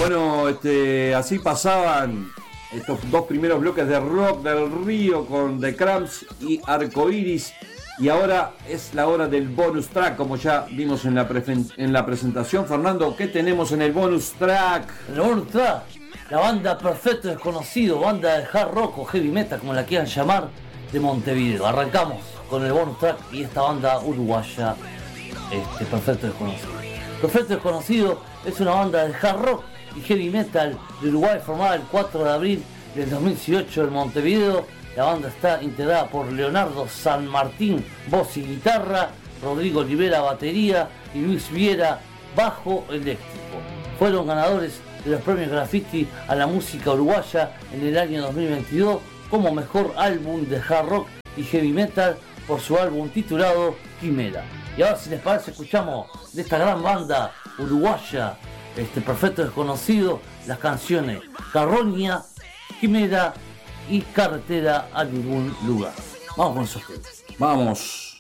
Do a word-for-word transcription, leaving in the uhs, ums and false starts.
Bueno, este, así pasaban estos dos primeros bloques de Rock del Río con The Cramps y Arcoiris. Y ahora es la hora del bonus track, como ya vimos en la, pre- en la presentación. Fernando, ¿qué tenemos en el bonus track? En el bonus track, la banda Perfecto Desconocido, banda de hard rock o heavy metal, como la quieran llamar, de Montevideo. Arrancamos con el bonus track y esta banda uruguaya, este, Perfecto Desconocido. Perfecto Desconocido es una banda de hard rock y heavy metal de Uruguay, formada el cuatro de abril del dos mil dieciocho en Montevideo. La banda está integrada por Leonardo San Martín, voz y guitarra, Rodrigo Olivera, batería, y Luis Viera, bajo eléctrico. Fueron ganadores de los premios Graffiti a la música uruguaya en el año dos mil veintidós como mejor álbum de hard rock y heavy metal por su álbum titulado Quimera. Y ahora, si les parece, escuchamos de esta gran banda uruguaya, este Perfecto Desconocido, las canciones Carroña, Quimera y Carretera a ningún lugar. Vamos con esos temas. Vamos.